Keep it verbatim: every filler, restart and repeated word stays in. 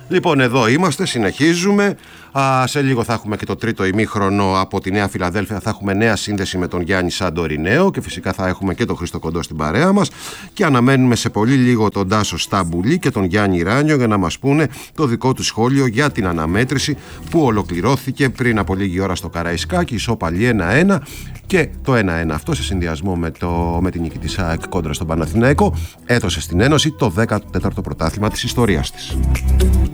Λοιπόν, εδώ είμαστε, συνεχίζουμε. Α, σε λίγο θα έχουμε και το τρίτο ημίχρονο από τη Νέα Φιλαδέλφια. Θα έχουμε νέα σύνδεση με τον Γιάννη Σαντορινέο και φυσικά θα έχουμε και τον Χρήστο Κοντό στην παρέα μας. Και αναμένουμε σε πολύ λίγο τον Τάσο Σταμπουλή και τον Γιάννη Ράνιο για να μας πούνε το δικό του σχόλιο για την αναμέτρηση που ολοκληρώθηκε πριν από λίγη ώρα στο Καραϊσκάκι. Ισόπαλη ένα ένα και το ένα ένα αυτό σε συνδυασμό με, το, με την νίκη της ΑΕΚ κόντρα στον Παναθηναϊκό έδωσε στην Ένωση το δέκατο τέταρτο πρωτάθλημα της ιστορίας της.